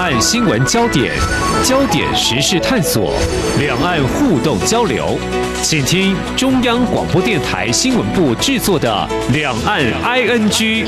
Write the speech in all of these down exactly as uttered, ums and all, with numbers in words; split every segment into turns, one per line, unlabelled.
岸新闻焦点，焦点时事探索，两岸互动交流。请听中央广播电台新闻部制作的《两岸 I N G》。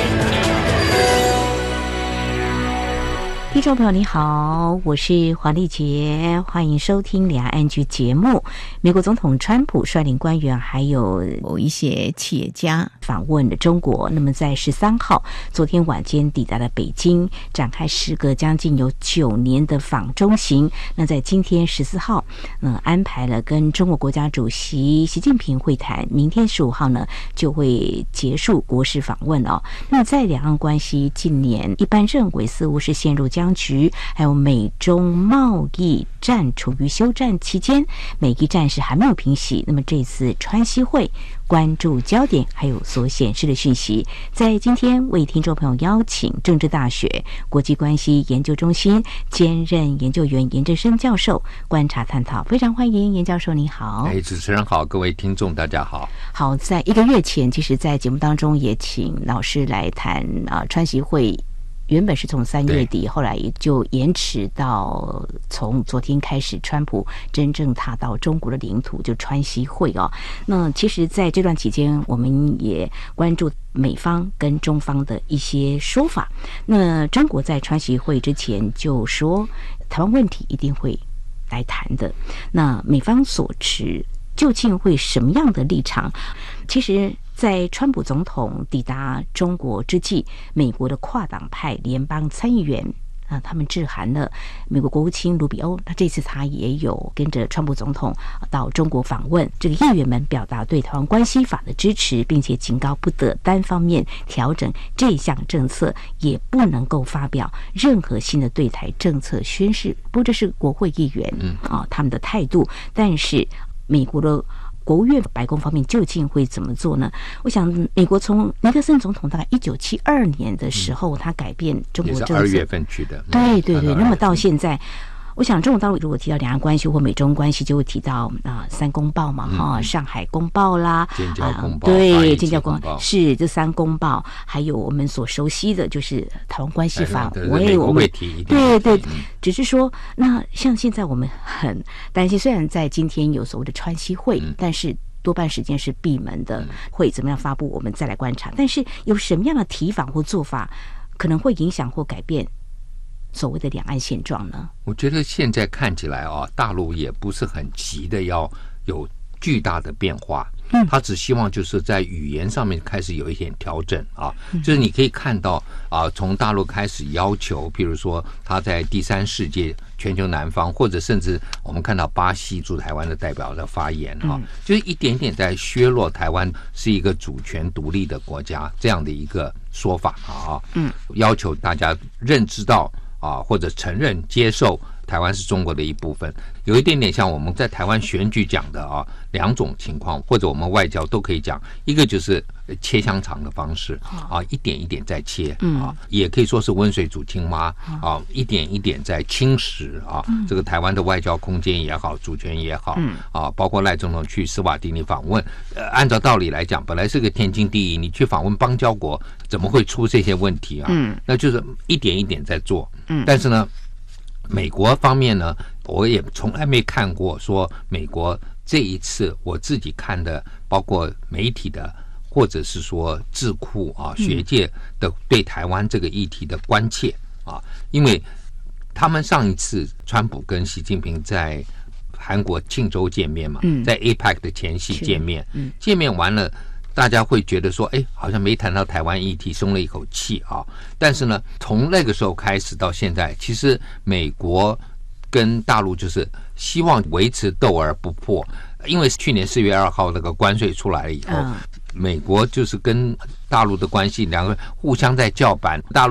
听众朋友你好，我是黄丽杰，欢迎收听两岸 I N G 节目。美国总统川普率领官员还有一些企业家访问了中国，那么在十三号昨天晚间抵达了北京，展开时隔将近有九年的访中行。那在今天十四号呃安排了跟中国国家主席习近平会谈，明天十五号呢就会结束国事访问哦。那么在两岸关系近年一般认为似乎是陷入僵局，还有美中贸易战处于休战期间，美伊战事还没有平息。那么这次川西会关注焦点还有所显示的讯息，在今天为听众朋友邀请政治大学国际关系研究中心兼任研究员严正生教授观察探讨，非常欢迎严教授，你好。
哎，主持人好，各位听众大家好。
好，在一个月前，其实在节目当中也请老师来谈啊川西会。原本是从三月底，后来就延迟到从昨天开始，川普真正踏到中国的领土，就川西会哦。那其实在这段期间，我们也关注美方跟中方的一些说法。那中国在川西会之前就说，台湾问题一定会来谈的。那美方所持究竟会什么样的立场？其实在川普总统抵达中国之际，美国的跨党派联邦参议员啊，他们致函了美国国务卿卢比欧。那这次他也有跟着川普总统到中国访问，这个议员们表达对台湾关系法的支持，并且警告不得单方面调整这项政策，也不能够发表任何新的对台政策宣示。不过这是国会议员啊他们的态度，但是美国的国务院白宫方面究竟会怎么做呢？我想美国从尼克森总统大概一九七二年的时候，他改变中国政策，
也是二月份去的。
对对对，那么到现在。我想中国大陆如果提到两岸关系或美中关系，就会提到啊、呃、三公报嘛哈、嗯，上海公报啦，
建交公报，
啊、对，建交
公
报是这三公报，还有我们所熟悉的就是台湾关系法，
我也我们
对对，嗯、只是说那像现在我们很担心，虽然在今天有所谓的川西会，嗯、但是多半时间是闭门的，会怎么样发布，我们再来观察。但是有什么样的提法或做法，可能会影响或改变所谓的两岸现状呢？
我觉得现在看起来啊，大陆也不是很急的要有巨大的变化，嗯，他只希望就是在语言上面开始有一点调整啊，嗯、就是你可以看到啊，从大陆开始要求，譬如说他在第三世界、全球南方，或者甚至我们看到巴西驻台湾的代表的发言哈、啊，嗯、就是一点点在削弱台湾是一个主权独立的国家这样的一个说法啊，嗯，要求大家认知到。啊，或者承认、接受台湾是中国的一部分，有一点点像我们在台湾选举讲的啊，两种情况，或者我们外交都可以讲，一个就是切香肠的方式啊，一点一点在切啊，也可以说是温水煮青蛙啊，一点一点在侵蚀啊，这个台湾的外交空间也好，主权也好啊，包括赖总统去斯瓦蒂尼访问，呃，按照道理来讲，本来是个天经地义，你去访问邦交国，怎么会出这些问题啊？嗯，那就是一点一点在做。嗯，但是呢，美国方面呢，我也从来没看过说美国这一次我自己看的，包括媒体的，或者是说智库啊、学界的对台湾这个议题的关切啊，因为他们上一次川普跟习近平在韩国庆州见面嘛，在 A P E C 的前夕见面，见面完了。大家会觉得说，哎，好像没谈到台湾议题，松了一口气啊。但是呢，从那个时候开始到现在，其实美国跟大陆就是希望维持斗而不破，因为去年四月二号那个关税出来了以后，美国就是跟大陆的关系，两个互相在叫板，大陆